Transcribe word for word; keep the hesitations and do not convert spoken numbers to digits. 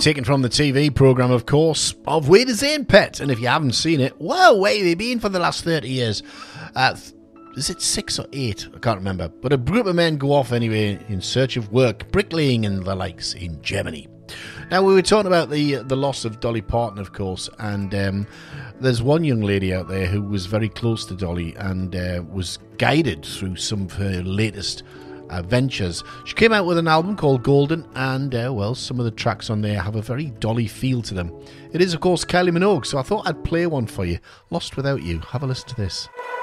taken from the T V programme, of course, of Wade Zane Pet. And if you haven't seen it, well, where have you been for the last thirty years? Uh, is it six or eight? I can't remember. But a group of men go off anyway in search of work, bricklaying and the likes in Germany. Now, we were talking about the the loss of Dolly Parton, of course, and um, there's one young lady out there who was very close to Dolly and uh, was guided through some of her latest uh, ventures. She came out with an album called Golden, and, uh, well, some of the tracks on there have a very Dolly feel to them. It is, of course, Kylie Minogue, so I thought I'd play one for you. Lost Without You. Have a listen to this.